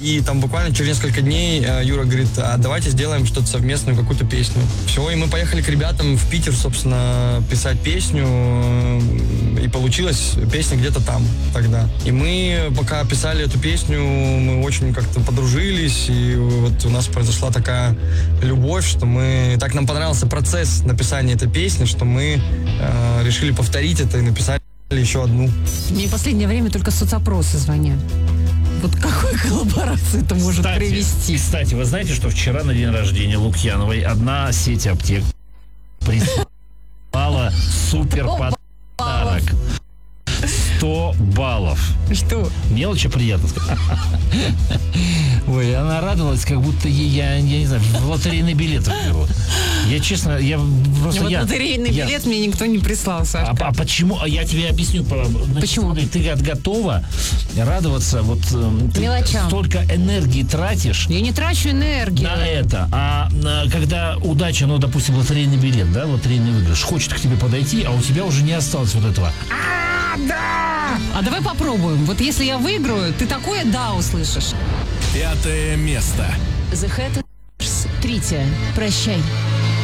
И там буквально через несколько дней Юра говорит, а давайте сделаем что-то совместную, какую-то песню. Все, и мы поехали к ребятам в Питер, собственно, писать песню. И получилась песня где-то там тогда. И мы, пока писали эту песню, мы очень как-то подружились. И вот у нас произошла такая любовь, что мы... Так нам понравился процесс написания этой песни, что мы решили повторить это и написали еще одну. Мне в последнее время только соцопросы звонят. Вот к какой коллаборации это может привести? Кстати, вы знаете, что вчера на день рождения Лукьяновой одна сеть аптек прислала супер подарок. 100 баллов. Что? Мелочи приятно сказать. Ой, она радовалась, как будто ей, я не знаю, в лотерейный билет берут. Я честно, я просто... Вот лотерейный билет мне никто не прислал, Сашка. А почему? Я тебе объясню. Значит, почему? Смотри, ты готова радоваться, вот мелочам. Столько энергии тратишь. Я не трачу энергию. На это. А когда удача, ну, допустим, лотерейный билет, да, лотерейный выигрыш, хочет к тебе подойти, а у тебя уже не осталось вот этого. Да! А давай попробуем. Вот если я выиграю, ты такое «да» услышишь. 5 место. The Hatters. 3. Прощай.